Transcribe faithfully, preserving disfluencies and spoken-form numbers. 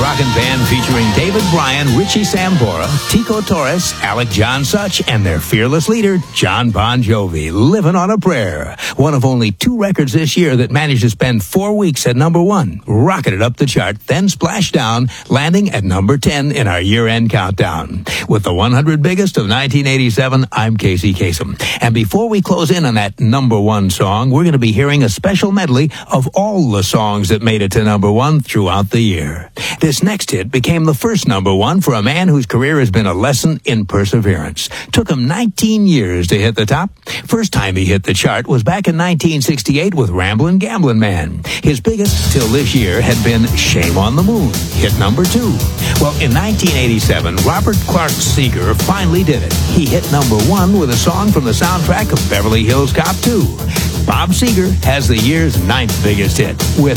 Rockin' Band featuring David Bryan, Richie Sambora, Tico Torres, Alec John Such, and their fearless leader, John Bon Jovi, Living on a Prayer. One of only two records this year that managed to spend four weeks at number one, rocketed up the chart, then splashed down, landing at number ten in our year-end countdown. With the one hundred biggest of nineteen eighty-seven, I'm Casey Kasem. And before we close in on that number one song, we're going to be hearing a special medley of all the songs that made it to number one throughout the year. This next hit became the first number one for a man whose career has been a lesson in perseverance. Took him nineteen years to hit the top. First time he hit the chart was back in nineteen sixty-eight with Ramblin' Gamblin' Man. His biggest till this year had been Shame on the Moon, hit number two. Well, in nineteen eighty-seven, Robert Clark Seeger finally did it. He hit number one with a song from the soundtrack of Beverly Hills Cop two. Bob Seger has the year's ninth biggest hit with